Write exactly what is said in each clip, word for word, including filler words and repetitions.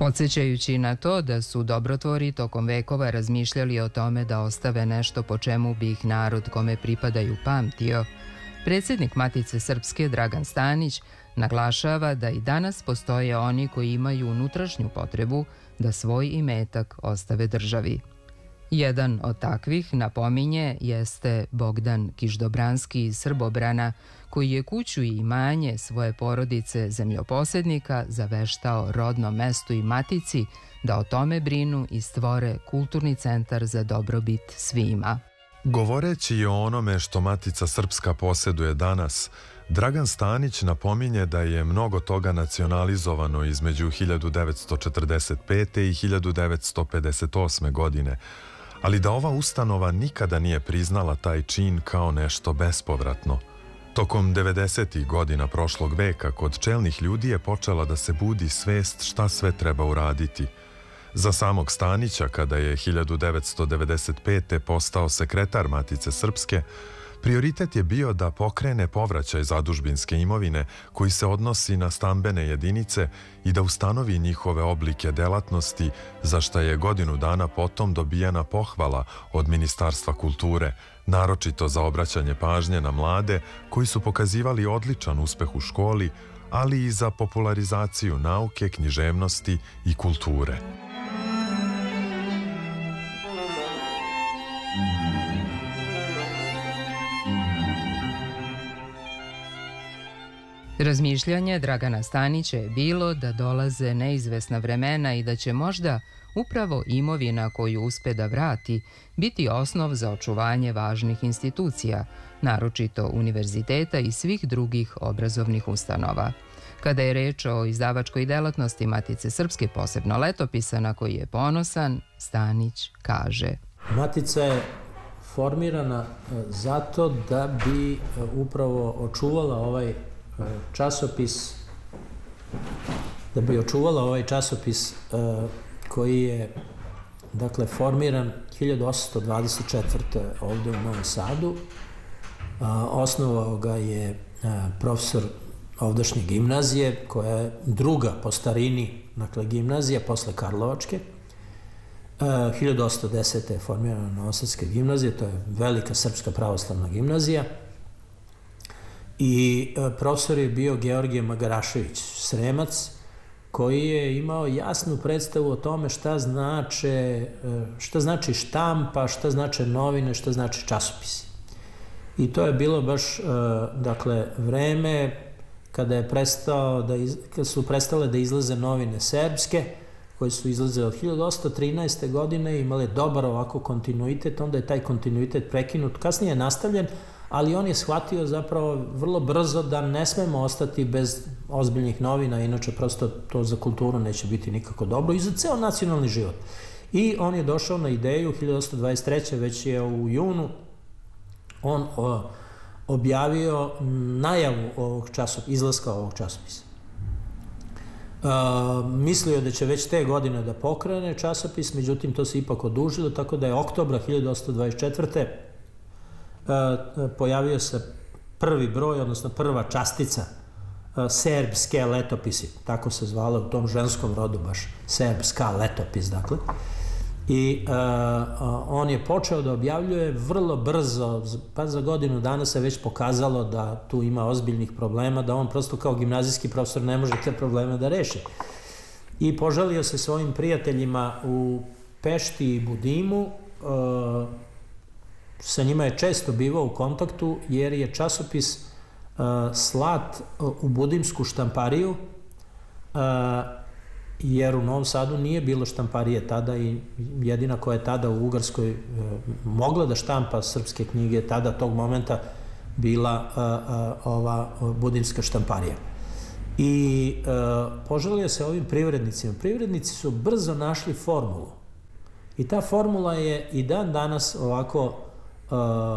Podsjećajući na to da su dobrotvori tokom vekova razmišljali o tome da ostave nešto po čemu bi ih narod kome pripadaju pamtio, predsjednik Matice Srpske Dragan Stanić naglašava da i danas postoje oni koji imaju unutrašnju potrebu da svoj imetak ostave državi. Jedan od takvih, napominje, jeste Bogdan Kiždobranski iz Srbobrana, koji je kuću i imanje svoje porodice zemljoposednika zaveštao rodnom mestu i matici da o tome brinu i stvore kulturni centar za dobrobit svima. Govoreći i o onome što Matica Srpska posjeduje danas, Dragan Stanić napominje da je mnogo toga nacionalizovano između hiljadu devetsto četrdeset pete. i hiljadu devetsto pedeset osme. godine, ali da ova ustanova nikada nije priznala taj čin kao nešto bespovratno. Tokom devedesetih godina prošlog veka kod čelnih ljudi je počela da se budi svest šta sve treba uraditi. Za samog Stanića, kada je hiljadu devetsto devedeset pete. postao sekretar Matice Srpske, prioritet je bio da pokrene povraćaj zadužbinske imovine koji se odnosi na stambene jedinice i da ustanovi njihove oblike delatnosti, za šta je godinu dana potom dobijena pohvala od Ministarstva kulture, naročito za obraćanje pažnje na mlade koji su pokazivali odličan uspeh u školi, ali i za popularizaciju nauke, književnosti i kulture. Razmišljanje Dragana Stanića je bilo da dolaze neizvesna vremena i da će možda upravo imovina koju uspe da vrati biti osnov za očuvanje važnih institucija, naročito univerziteta i svih drugih obrazovnih ustanova. Kada je reč o izdavačkoj delatnosti Matice Srpske, posebno letopisa na koji je ponosan, Stanić kaže: Matica je formirana zato da bi upravo očuvala ovaj časopis, da bi očuvala ovaj časopis koji je, dakle, formiran hiljadu osamsto dvadeset četvrte. ovde u Novom Sadu. Osnovao ga je profesor ovdašnje gimnazije, koja je druga po starini, dakle, gimnazija posle Karlovačke. hiljadu osamsto desete. je formirana Novosadska gimnazija, to je velika srpska pravoslavna gimnazija. I profesor je bio Georgije Magarašević, Sremac, koji je imao jasnu predstavu o tome šta znače, šta znači štampa, šta znače novine, šta znači časopisi. I to je bilo baš, dakle, vreme kada je prestao da iz, kada su prestale da izlaze novine serbske, koje su izlaze od hiljadu osamsto trinaeste. godine, imale dobar ovako kontinuitet, onda je taj kontinuitet prekinut, kasnije je nastavljen, ali on je shvatio zapravo vrlo brzo da ne smemo ostati bez ozbiljnih novina, inače prosto to za kulturu neće biti nikako dobro i za ceo nacionalni život. I on je došao na ideju, hiljadu osamsto dvadeset treće. već je u junu, on o, objavio najavu ovog časopisa, izlaska ovog časopisa. Uh, mislio da će već te godine da pokrene časopis, međutim to se ipak odužilo, tako da je oktobra hiljadu osamsto dvadeset četvrte. Uh, pojavio se prvi broj, odnosno prva častica uh, Serbske letopisi, tako se zvala u tom ženskom rodu baš, Serbska letopis, dakle. I uh, uh, on je počeo da objavljuje vrlo brzo, pa za godinu dana se već pokazalo da tu ima ozbiljnih problema, da on prosto kao gimnazijski profesor ne može te probleme da reši. I požalio se svojim prijateljima u Pešti i Budimu, uh, sa njima je često bivao u kontaktu, jer je časopis uh, slat u budimsku štampariju, uh, jer u Novom Sadu nije bilo štamparije tada i jedina koja je tada u Ugarskoj e, mogla da štampa srpske knjige, tada tog momenta bila e, e, ova budimska štamparija. I e, požalio se ovim privrednicima. Privrednici su brzo našli formulu. I ta formula je i dan danas ovako e,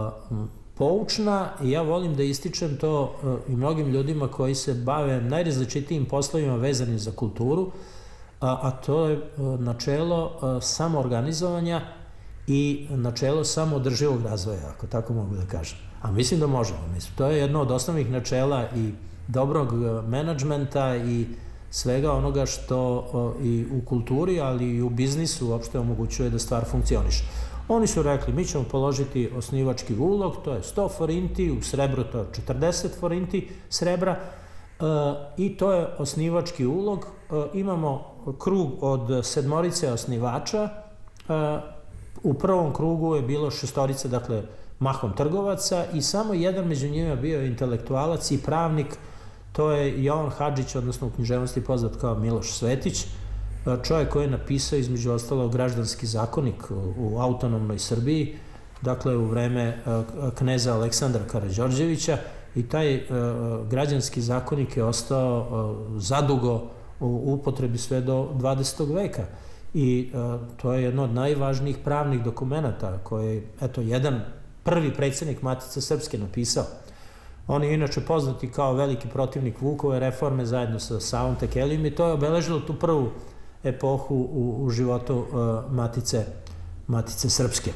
poučna, i ja volim da ističem to e, i mnogim ljudima koji se bave najrazličitijim poslovima vezanim za kulturu, A, a to je načelo samoorganizovanja i načelo samoodrživog razvoja, ako tako mogu da kažem. A mislim da možemo. Mislim, to je jedno od osnovnih načela i dobrog menadžmenta i svega onoga što i u kulturi, ali i u biznisu uopšte omogućuje da stvar funkcioniše. Oni su rekli, mi ćemo položiti osnivački ulog, to je sto forinti, u srebru to je četrdeset forinti srebra, i to je osnivački ulog. Imamo krug od sedmorice osnivača, u prvom krugu je bilo šestorica, dakle mahom trgovaca, i samo jedan među njima bio intelektualac i pravnik, to je Jovan Hadžić, odnosno u književnosti poznat kao Miloš Svetić, čovjek koji je napisao između ostalog Građanski zakonik u autonomnoj Srbiji, dakle u vreme kneza Aleksandra Karađorđevića, i taj Građanski zakonik je ostao zadugo u upotrebi sve do dvadesetog veka. I to je jedno od najvažnijih pravnih dokumenata koje je, eto, jedan prvi predsjednik Matice Srpske napisao. On je inače poznati kao veliki protivnik Vukove reforme zajedno sa Savom Tekelijom i to je obeležilo tu prvu epohu u, u životu uh, Matice, Matice Srpske.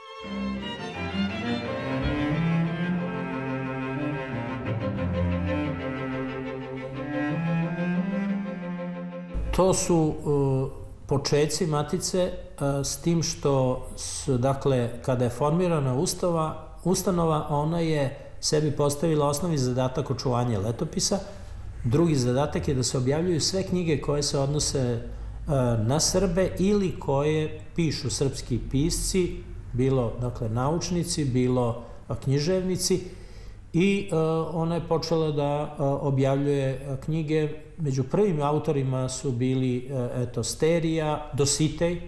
To su uh, počeci Matice, uh, s tim što, su, dakle, kada je formirana ustava, ustanova, ona je sebi postavila osnovni zadatak očuvanja letopisa. Drugi zadatak je da se objavljuju sve knjige koje se odnose uh, na Srbe ili koje pišu srpski pisci, bilo, dakle, naučnici, bilo uh, književnici, i uh, ona je počela da uh, objavljuje uh, knjige. Među prvim autorima su bili uh, eto, Sterija, Dositej.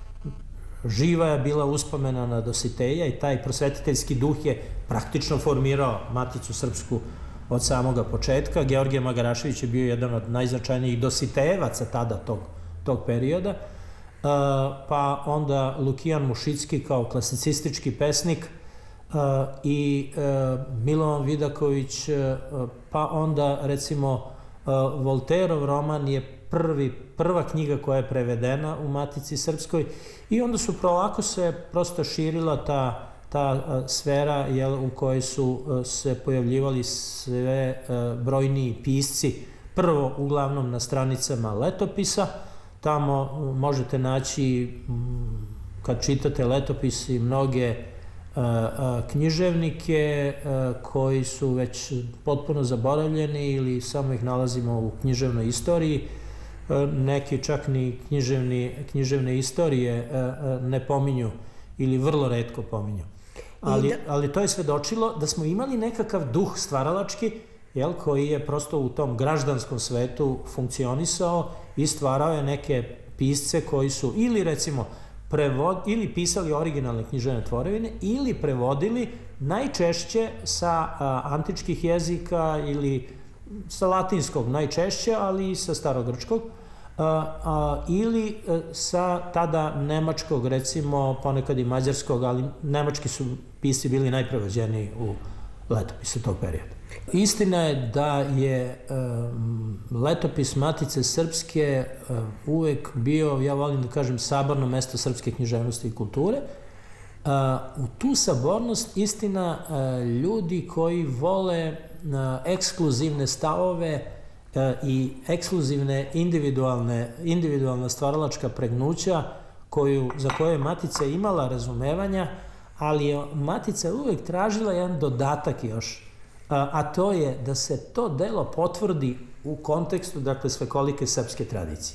Živa je bila uspomena na Dositeja i taj prosvetiteljski duh je praktično formirao Maticu Srpsku od samoga početka. Georgije Magarašević je bio jedan od najznačajnijih Dositejevaca tada tog, tog perioda. Uh, pa onda Lukijan Mušicki kao klasicistički pesnik, Uh, i uh, Milovan Vidaković, uh, pa onda recimo uh, Volterov roman je prvi, prva knjiga koja je prevedena u Matici Srpskoj, i onda su polako se prosto širila ta, ta uh, sfera, jel, u kojoj su uh, se pojavljivali sve uh, brojniji pisci, prvo uglavnom na stranicama letopisa. Tamo uh, možete naći, um, kad čitate letopisi, mnoge književnike koji su već potpuno zaboravljeni ili samo ih nalazimo u književnoj istoriji. Neki čak ni književni, književne istorije ne pominju ili vrlo retko pominju. Ali, ali to je svedočilo da smo imali nekakav duh stvaralački, jel, koji je prosto u tom građanskom svetu funkcionisao i stvarao je neke pisce koji su ili recimo Prevod, ili pisali originalne književne tvorevine ili prevodili najčešće sa a, antičkih jezika ili sa latinskog najčešće, ali i sa starogrčkog, a, a, ili a, sa tada nemačkog, recimo ponekad i mađarskog, ali nemački su pisci bili najprevođeniji u letopisu tog perioda. Istina je da je um, letopis Matice Srpske um, uvek bio, ja volim da kažem, saborno mesto srpske književnosti i kulture. Uh, u tu sabornost, istina, uh, ljudi koji vole uh, ekskluzivne stavove uh, i ekskluzivne individualne, individualna stvaralačka pregnuća koju, za koje je Matica imala razumevanja, ali je Matica uvek tražila jedan dodatak još, a to je da se to delo potvrdi u kontekstu, dakle, svekolike srpske tradicije.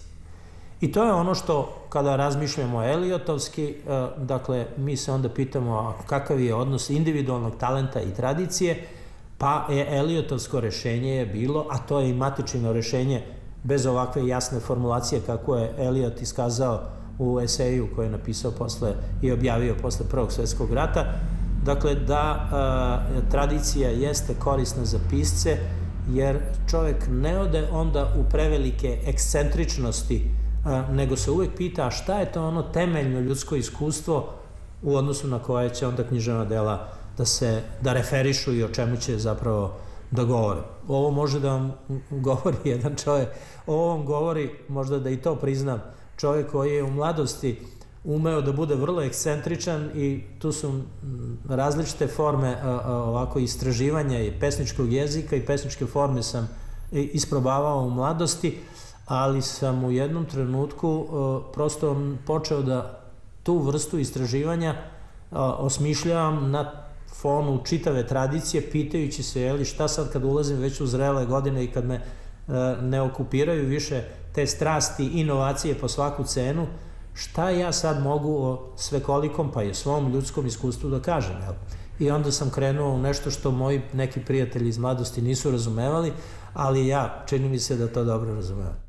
I to je ono što, kada razmišljamo eliotovski, dakle, mi se onda pitamo kakav je odnos individualnog talenta i tradicije, pa je eliotovsko rešenje je bilo, a to je i matičino rešenje, bez ovakve jasne formulacije kako je Eliot iskazao u eseju koji je napisao posle i objavio posle Prvog svjetskog rata, dakle, da a, tradicija jeste korisna za pisce, jer čovjek ne ode onda u prevelike ekscentričnosti, a, nego se uvek pita šta je to ono temeljno ljudsko iskustvo u odnosu na koje će onda književna dela da se, da referišu i o čemu će zapravo da govore. Ovo može da vam govori jedan čovjek, ovo vam govori, možda da i to priznam, čovjek koji je u mladosti umeo da bude vrlo ekscentričan, i tu su različite forme a, a, ovako istraživanja i pesničkog jezika i pesničke forme sam isprobavao u mladosti, ali sam u jednom trenutku prosto počeo da tu vrstu istraživanja osmišljavam na fonu čitave tradicije, pitajući se, jeli, šta sad kad ulazim već u zrele godine i kad me ne okupiraju više te strasti, inovacije po svaku cenu, šta ja sad mogu o svekolikom, pa i svom ljudskom iskustvu da kažem, jel? I onda sam krenuo u nešto što moji neki prijatelji iz mladosti nisu razumevali, ali ja, čini mi se da to dobro razumevam.